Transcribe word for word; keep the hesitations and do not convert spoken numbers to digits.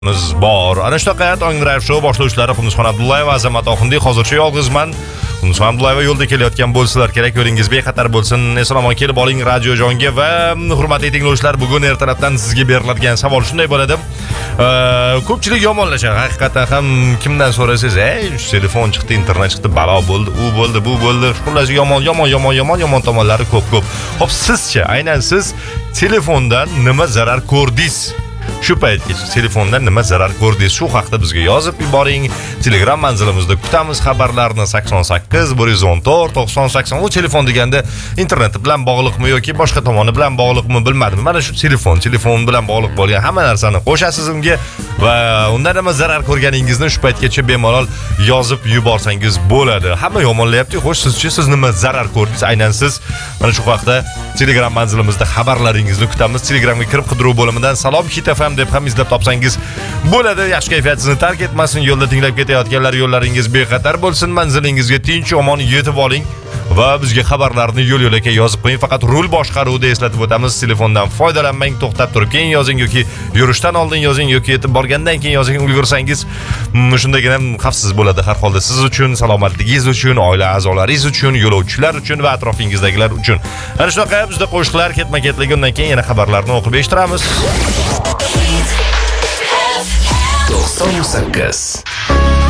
Biz bor. Ana shunaqa hayot Ong Drive Show boshlovchilari Xundusxon Abdullayev va Azamat Oxundiy hozircha yolg'izman. Xundusxon Abdullayev yo'lda kelayotgan bo'lsalar kerak, yo'lingiz bexatar bo'lsin. Eson-omon kelib oling radio jonga va hurmatli tinglovchilar, bugun ertalabdan sizga beriladigan savol shunday bo'ladi. Ko'pchilik yomonlashadi. Haqiqatan ham kimdan so'rasangiz, "Ey, telefon chiqdi, internet chiqdi, balo bo'ldi, u bo'ldi, bu bo'ldi." Xullas yomon, yomon, yomon, yomon, yomon tomonlari ko'p-ko'p. Xo'p, sizcha, aynan siz telefondan nima zarar ko'rdingiz? Shu paytgacha telefondan nima zarar ko'rdingiz? Shu haqda bizga yozib yuboring. Telegram manzilimizda kutamiz xabarlarni sakson sakkiz bir yuz o'n to'rt to'qson sakson. U telefon deganda internet bilan bog'liqmi yoki boshqa tomoni bilan bog'liqmi bilmadim. Mana shu telefon, telefon bilan bog'liq bo'lgan hamma narsani qo'shasiz unga va undan nima zarar ko'rganingizni shu paytgacha bemalol yozib yuborsangiz bo'ladi. Hamma yomonlayapti. Xo'sh, sizchi siz nima zarar ko'rdingiz? Aynan siz mana shu haqda Telegram manzilimizda xabarlaringizni kutamiz. Telegramga kirib qidiruv bo'limidan salom Hit F M deb ham izlab topsangiz bo'ladi. Yaxshi kayfiyatingizni tark etmasin. Yo'lda tinglab ketayotganlar yo'llaringiz bexatar bo'lsin. Manzilingizga tinch omon yetib oling va bizga xabarlarni yo'l-yo'lakay yozib qo'ying. Faqat rul boshqaruvida eslatib o'tamiz. Telefondan foydalanmang, to'xtab turib keyin yozing yoki yurishdan oldin yozing yoki yetib borgandan keyin yozing. Ulgursangiz shundagina xavfsiz bo'ladi har holda siz uchun, salomatligingiz uchun, oila a'zolaringiz uchun, yo'lovchilar uchun va atrofingizdagilar uchun. Ana shunaqa bizda qo'shiqlar ketma-ketligi, undan keyin yana xabarlarni o'qib eshittiramiz. to'qson sakkiz